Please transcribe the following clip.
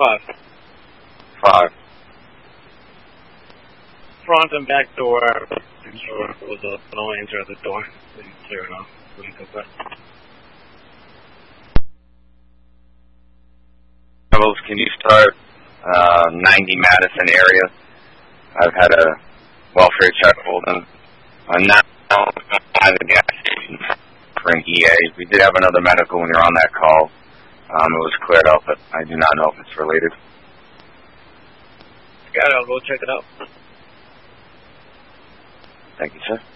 5? 5. Front and back door. I'm sure it was a no answer at the door. We can clear it off. We can go back. Rebels, can you start 90 Madison area? I've had a welfare check hold them. I'm now at the gas station for an EA. We did have another medical when you were on that call. It was cleared up, but I do not know if it's related. Got it. I'll go check it out. Thank you, sir.